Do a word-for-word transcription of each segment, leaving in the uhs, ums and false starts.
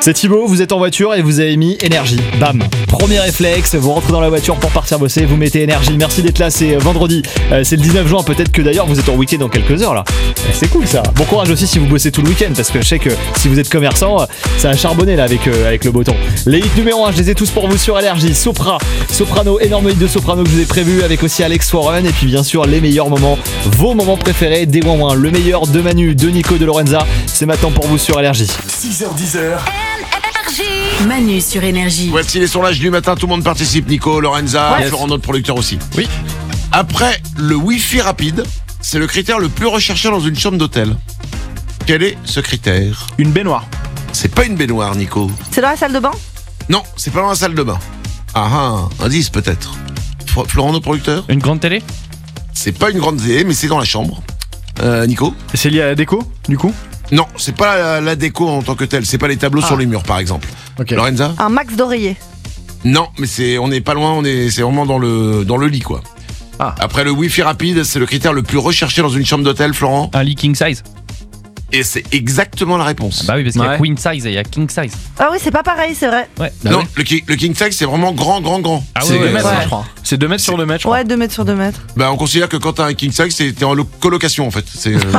C'est Thibaut, vous êtes en voiture et vous avez mis énergie. Bam. Premier réflexe, vous rentrez dans la voiture pour partir bosser, vous mettez énergie. Merci d'être là, c'est vendredi, euh, c'est le dix-neuf juin. Peut-être que d'ailleurs vous êtes en week-end dans quelques heures là. C'est cool ça. Bon courage aussi si vous bossez tout le week-end, parce que je sais que si vous êtes commerçant, ça a charbonné là avec, euh, avec le beau temps. Les hits numéro un, je les ai tous pour vous sur énergie. Sopra, Soprano, énorme hit de Soprano que je vous ai prévu avec aussi Alex Warren. Et puis bien sûr les meilleurs moments, vos moments préférés des ouin ouin. Le meilleur de Manu, de Nico, de Lorenza, c'est maintenant pour vous sur énergie. six heures dix. Manu sur énergie. Voici les sondages du matin, tout le monde participe. Nico, Lorenza, Ouais. Florent, notre producteur aussi. Oui. Après le Wi-Fi rapide, c'est le critère le plus recherché dans une chambre d'hôtel. Quel est ce critère? Une baignoire. C'est pas une baignoire, Nico. C'est dans la salle de bain? Non, c'est pas dans la salle de bain. Ah ah, indice peut-être. F- Florent, notre producteur? Une grande télé? C'est pas une grande télé, mais c'est dans la chambre. Euh, Nico? C'est lié à la déco, du coup? Non, c'est pas la, la déco en tant que telle. C'est pas les tableaux Ah. sur les murs, par exemple. Ok. Lorenza? Un max d'oreiller. Non, mais c'est, on n'est pas loin. On est, c'est vraiment dans le, dans le lit, quoi. Ah. Après le Wi-Fi rapide, c'est le critère le plus recherché dans une chambre d'hôtel, Florent. Un lit king size? Et c'est exactement la réponse. Bah oui, parce qu'il y a Ouais. queen size et il y a king size. Ah oui, c'est pas pareil, c'est vrai. Ouais. non, le, ki- le king size, c'est vraiment grand, grand, grand. Ah C'est ouais, deux ouais, mètres, ouais. je crois. C'est deux mètres sur deux mètres, je crois. Ouais, deux mètres sur deux mètres. Bah, on considère que quand t'as un king size, c'est, t'es en lo- colocation, en fait. C'est, euh...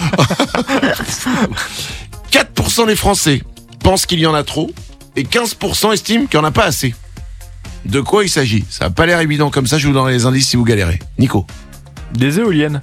quatre pour cent des Français pensent qu'il y en a trop et quinze pour cent estiment qu'il n'y en a pas assez. De quoi il s'agit? Ça n'a pas l'air évident comme ça, je vous donnerai les indices si vous galérez. Nico? Des éoliennes.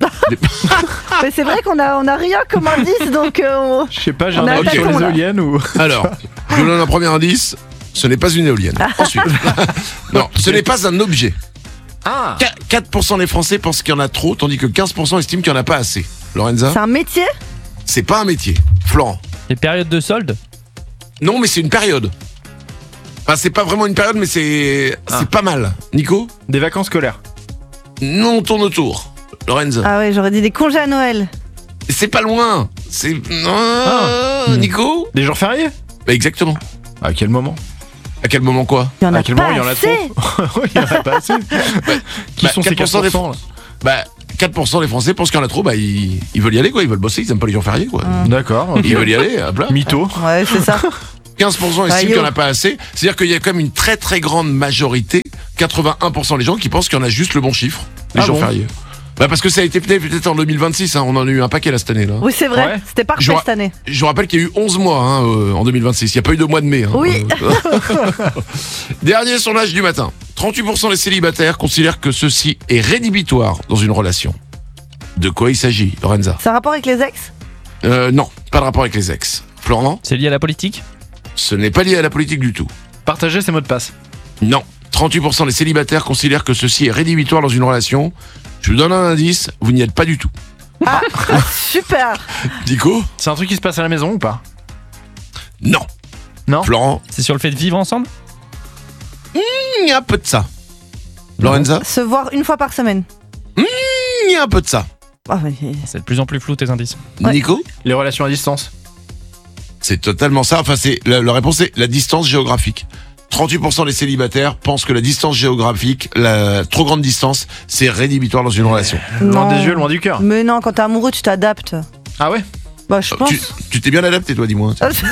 Mais c'est vrai qu'on a, on a rien comme indice, donc euh, on- Je sais pas, j'ai On un a avis attaqué, sur les on a- éoliennes ou. Alors, je vous donne un premier indice, ce n'est pas une éolienne. Ensuite, non, ce n'est pas un objet. Ah. Qu- quatre pour cent des Français pensent qu'il y en a trop, tandis que quinze pour cent estiment qu'il n'y en a pas assez. Lorenza? c'est un métier. C'est pas un métier. Florent? Les périodes de solde? Non, mais c'est une période. Enfin, c'est pas vraiment une période, mais c'est Ah. c'est pas mal. Nico? Des vacances scolaires. Non, on tourne autour. Lorenza? Ah ouais, j'aurais dit des congés à Noël. C'est pas loin. C'est... Ah, Hmm. Nico? Des jours fériés. Bah, exactement. À quel moment? À quel moment quoi? Il y en a À quel pas moment il y en a assez. trop? Oui, il y en a pas assez. Qui bah, sont ces quatre pour cent quatre pour cent là? Bah, quatre pour cent des Français pensent qu'il y en a trop, bah, ils, ils veulent y aller, quoi. Ils veulent bosser, ils aiment pas les jours fériés, quoi. D'accord. ok. Ils veulent y aller, hop là. Mytho. Ouais, c'est ça. quinze pour cent estiment Ah, qu'il yo. n'y en a pas assez. C'est-à-dire qu'il y a quand même une très très grande majorité, quatre-vingt-un pour cent des gens qui pensent qu'il y en a juste le bon chiffre, les Ah jours bon fériés. Bah parce que ça a été peut-être peut-être en deux mille vingt-six, hein, on en a eu un paquet là cette année là. Oui, c'est vrai. Ouais. C'était parfait J'aurais- cette année. Je vous rappelle qu'il y a eu onze mois hein, euh, en deux mille vingt-six, il n'y a pas eu de mois de mai. Hein. Oui. Euh, Dernier sondage du matin. trente-huit pour cent des célibataires considèrent que ceci est rédhibitoire dans une relation. De quoi il s'agit, Lorenza? C'est un rapport avec les ex? euh, Non, pas de rapport avec les ex. Florent? C'est lié à la politique? Ce n'est pas lié à la politique du tout. Partager ses mots de passe. Non. trente-huit pour cent des célibataires considèrent que ceci est rédhibitoire dans une relation. Je vous donne un indice, vous n'y êtes pas du tout. Ah, super. Nico? C'est un truc qui se passe à la maison ou pas? Non. Non. Florent? C'est sur le fait de vivre ensemble? Il y a un peu de ça. Lorenza? Se voir une fois par semaine. Il y a un peu de ça. Ah, mais- C'est de plus en plus flou tes indices. Ouais. Nico? Les relations à distance. C'est totalement ça. Enfin, c'est la, la réponse est la distance géographique. trente-huit pour cent des célibataires pensent que la distance géographique, la trop grande distance, c'est rédhibitoire dans une relation. Loin Non. des yeux, loin du cœur. Mais non, quand t'es amoureux, tu t'adaptes. Ah ouais? Bah, je pense. Tu tu t'es bien adapté, toi, dis-moi.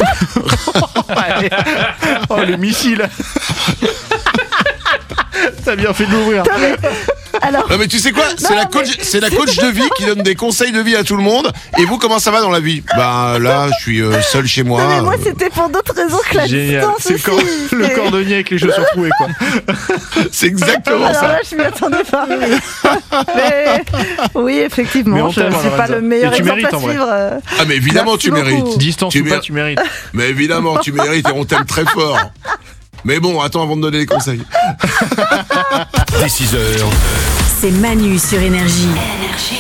Oh, le missile. T'as bien fait de l'ouvrir. Alors, Non mais tu sais quoi? C'est la coach, c'est la coach de vie qui donne des conseils de vie à tout le monde. Et vous, comment ça va dans la vie? Bah là, je suis euh, seul chez moi. non, mais moi, euh, c'était pour d'autres raisons que la Génial. distance C'est le, aussi. cor- le C'est- cordonnier avec les chaussures trouées, quoi. C'est exactement Alors ça. là, je m'y attendais pas. Mais oui, Mais effectivement, on je t'aime, suis pas Lorenza. le meilleur Et tu exemple mérites, à en vrai. suivre. euh. Ah mais évidemment, Merci tu beaucoup. mérites. Distance Tu ou pas, mér- tu mérites. Mais évidemment, tu mérites et on t'aime très fort. Mais bon, attends avant de donner les conseils. Dès six heures. C'est Manu sur énergie.